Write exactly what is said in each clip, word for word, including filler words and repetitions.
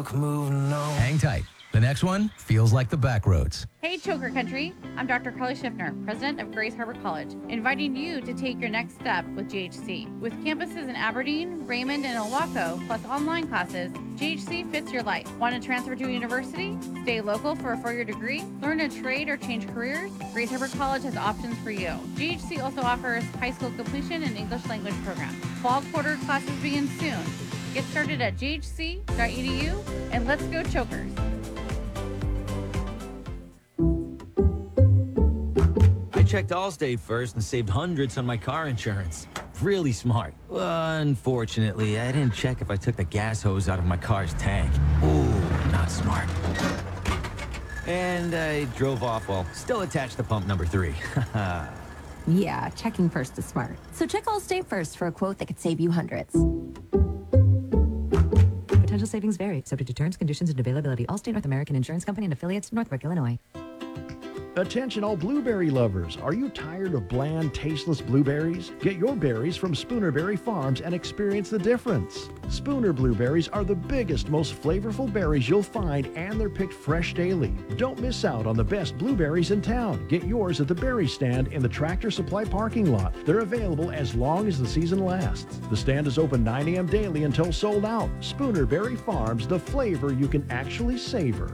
Moving on. Hang tight. The next one feels like the back roads. Hey, Choker Country. I'm Doctor Carly Schiffner, president of Grace Harbor College, inviting you to take your next step with G H C. With campuses in Aberdeen, Raymond, and Ilwaco, plus online classes, G H C fits your life. Want to transfer to a university? Stay local for a four-year degree? Learn a trade or change careers? Grace Harbor College has options for you. G H C also offers high school completion and English language programs. Fall quarter classes begin soon. Get started at g h c dot e d u and let's go Chokers. I checked Allstate first and saved hundreds on my car insurance. Really smart. Unfortunately, I didn't check if I took the gas hose out of my car's tank. Ooh, not smart. And I drove off while still attached to pump number three. Yeah, checking first is smart. So check Allstate first for a quote that could save you hundreds. Potential savings vary, subject to terms, conditions, and availability. Allstate North American Insurance Company and affiliates, Northbrook, Illinois. Attention all blueberry lovers. Are you tired of bland, tasteless blueberries? Get your berries from Spooner Berry Farms and experience the difference. Spooner blueberries are the biggest, most flavorful berries you'll find, and they're picked fresh daily. Don't miss out on the best blueberries in town. Get yours at the berry stand in the Tractor Supply parking lot. They're available as long as the season lasts. The stand is open nine a m daily until sold out. Spooner Berry Farms, the flavor you can actually savor.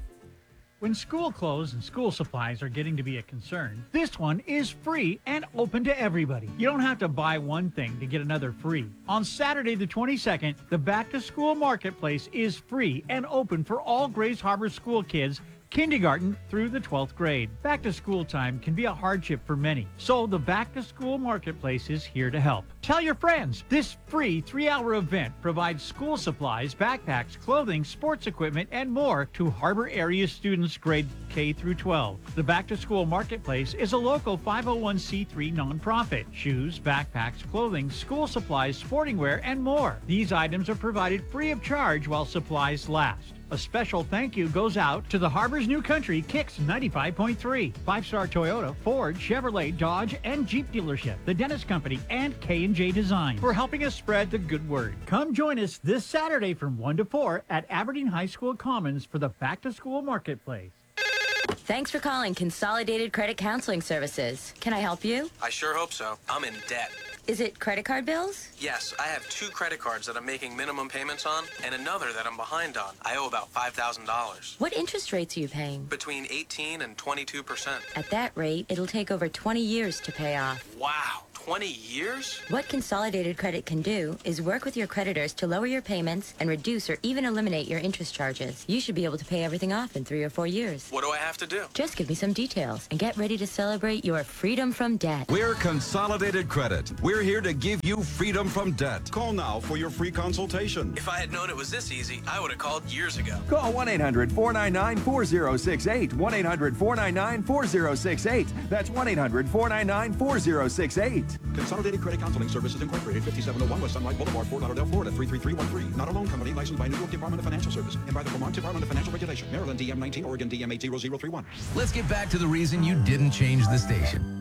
When school clothes and school supplies are getting to be a concern, this one is free and open to everybody. You don't have to buy one thing to get another free. On Saturday the twenty-second, the Back to School Marketplace is free and open for all Grace Harbor school kids, kindergarten through the twelfth grade. Back to school time can be a hardship for many, so the Back to School Marketplace is here to help. Tell your friends, this free three-hour event provides school supplies, backpacks, clothing, sports equipment, and more to Harbor area students grade K through twelve. The Back to School Marketplace is a local five oh one c three nonprofit. Shoes, backpacks, clothing, school supplies, sporting wear, and more. These items are provided free of charge while supplies last. A special thank you goes out to the Harbor's New Country Kicks ninety-five point three, Five Star Toyota, Ford, Chevrolet, Dodge, and Jeep dealership, the Dennis Company, and K and J Design for helping us spread the good word. Come join us this Saturday from one to four at Aberdeen High School Commons for the Back to School Marketplace. Thanks for calling Consolidated Credit Counseling Services. Can I help you? I sure hope so. I'm in debt. Is it credit card bills? Yes, I have two credit cards that I'm making minimum payments on and another that I'm behind on. I owe about five thousand dollars. What interest rates are you paying? Between eighteen and twenty-two percent. At that rate, it'll take over twenty years to pay off. Wow, twenty years? What Consolidated Credit can do is work with your creditors to lower your payments and reduce or even eliminate your interest charges. You should be able to pay everything off in three or four years. What do I have to do? Just give me some details and get ready to celebrate your freedom from debt. We're Consolidated Credit. We're here to give you freedom from debt. Call now for your free consultation. If I had known it was this easy, I would have called years ago. Call one eight hundred four nine nine four zero six eight. one eight hundred four nine nine four zero six eight. That's one eight hundred four nine nine four zero six eight. Consolidated Credit Counseling Services Incorporated, fifty-seven oh one West Sunlight Boulevard, Fort Lauderdale, Florida, three three three one three. Not a loan company licensed by New York Department of Financial Service and by the Vermont Department of Financial Regulation. Maryland D M nineteen, Oregon D M eight zero zero three one. Let's get back to the reason you didn't change the station.